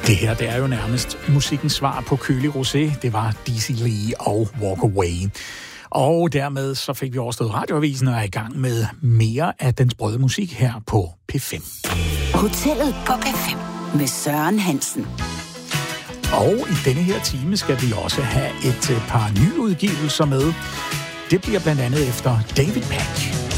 Det her, det er jo nærmest musikkens svar på kølig rosé. Det var Dizzy Lee og Walk Away. Og dermed så fik vi overstået radioavisen og er i gang med mere af den sprøde musik her på P5. Hotellet på P5 med Søren Hansen. Og i denne her time skal vi også have et par nye udgivelser med. Det bliver blandt andet efter David Pack.